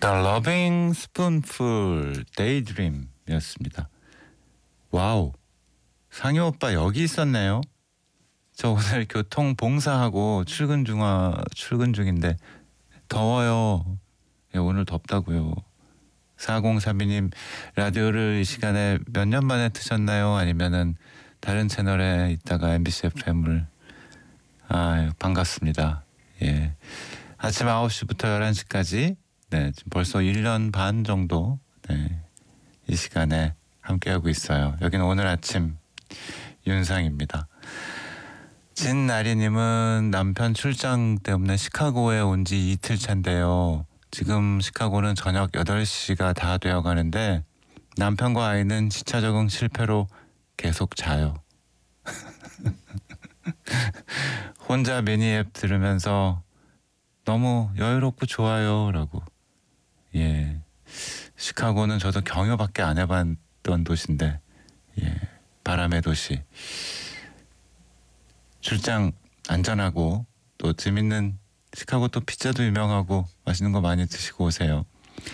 The Loving Spoonful Daydream이었습니다. 와우, 상효 오빠 여기 있었네요. 저 오늘 교통 봉사하고 출근 중인데 더워요. 예, 오늘 덥다고요. 4032님 라디오를 이 시간에 몇 년 만에 트셨나요? 아니면은 다른 채널에 있다가 MBC FM을 반갑습니다. 예. 아침 9시부터 11시까지 지금 벌써 1년 반 정도 이 시간에 함께하고 있어요. 여기는 오늘 아침 윤상입니다. 진나리님은 남편 출장 때문에 시카고에 온 지 이틀 차인데요. 지금 시카고는 저녁 8시가 다 되어가는데 남편과 아이는 시차 적응 실패로 계속 자요. 혼자 미니 앱 들으면서 너무 여유롭고 좋아요 라고. 예, 시카고는 저도 경유밖에 안 해봤던 도시인데 바람의 도시. 출장 안전하고 또 재밌는 시카고 또 피자도 유명하고 맛있는 거 많이 드시고 오세요.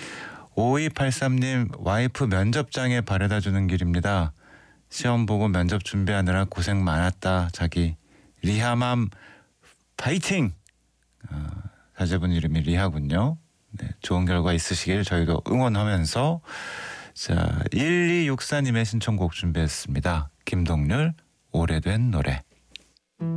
5283님 와이프 면접장에 바래다주는 길입니다. 시험 보고 면접 준비하느라 고생 많았다. 자기 리하맘 파이팅! 자제분 이름이 리하군요. 좋은 결과 있으시길 저희도 응원하면서 1264님의 신청곡 준비했습니다. 김동률 오래된 노래.